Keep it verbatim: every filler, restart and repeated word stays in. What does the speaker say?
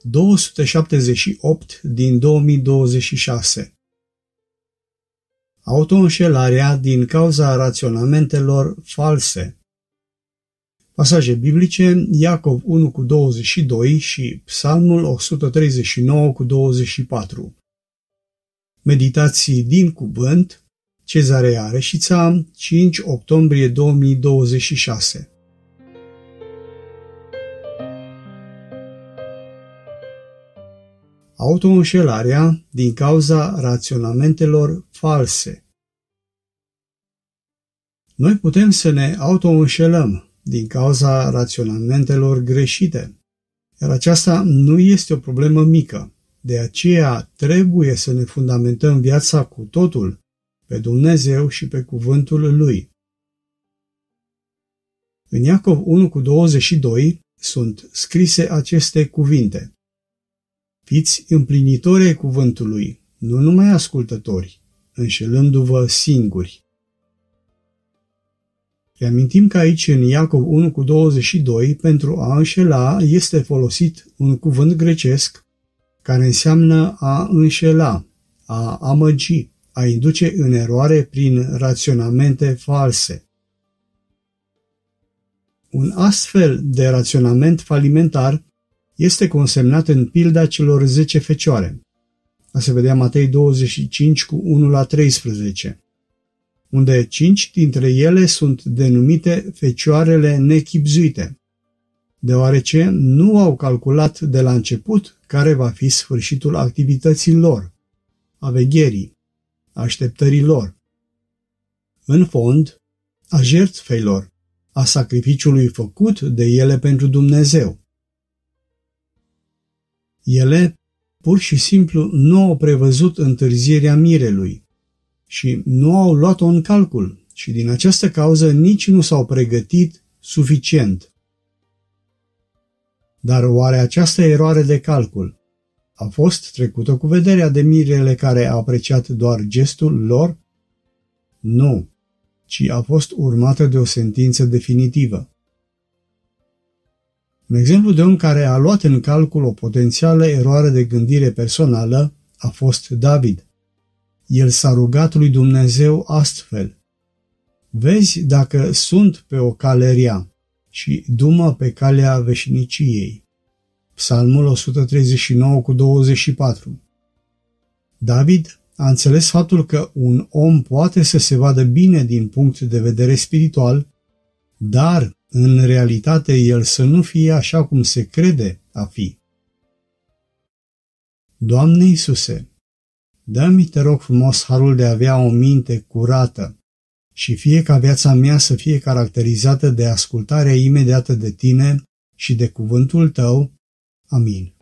două sute șaptezeci și opt din două mii douăzeci și șase. Autoînșelarea din cauza raționamentelor false. Pasaje biblice: Iacov unu cu douăzeci și doi și Psalmul o sută treizeci și nouă cu douăzeci și patru. Meditații din cuvânt, Cezarea Reșița, cinci octombrie două mii douăzeci și șase. Autoînșelarea din cauza raționamentelor false. Noi putem să ne autoînșelăm din cauza raționamentelor greșite, iar aceasta nu este o problemă mică. De aceea trebuie să ne fundamentăm viața cu totul pe Dumnezeu și pe cuvântul Lui. În Iacov unu cu douăzeci și doi sunt scrise aceste cuvinte: Fiți împlinitori ai cuvântului, nu numai ascultători, înșelându-vă singuri. Reamintim că aici în Iacov unu cu douăzeci și doi pentru a înșela este folosit un cuvânt grecesc care înseamnă a înșela, a amăgi, a induce în eroare prin raționamente false. Un astfel de raționament falimentar este consemnat în pilda celor zece fecioare. A se vedea Matei douăzeci și cinci cu unu la treisprezece, unde cinci dintre ele sunt denumite fecioarele nechibzuite, deoarece nu au calculat de la început care va fi sfârșitul activității lor, a vegherii, așteptării lor, în fond, a jertfei lor, a sacrificiului făcut de ele pentru Dumnezeu. Ele pur și simplu nu au prevăzut întârzierea mirelui și nu au luat-o în calcul și din această cauză nici nu s-au pregătit suficient. Dar oare această eroare de calcul a fost trecută cu vederea de mirele care a apreciat doar gestul lor? Nu, ci a fost urmată de o sentință definitivă. Un exemplu de om care a luat în calcul o potențială eroare de gândire personală a fost David. El s-a rugat lui Dumnezeu astfel: Vezi dacă sunt pe o cale rea și du-mă pe calea veșniciei. Psalmul o sută treizeci și nouă cu douăzeci și patru. David a înțeles faptul că un om poate să se vadă bine din punct de vedere spiritual, dar în realitate el să nu fie așa cum se crede a fi. Doamne Iisuse, dă-mi, te rog frumos, harul de a avea o minte curată și fie ca viața mea să fie caracterizată de ascultarea imediată de Tine și de cuvântul Tău. Amin.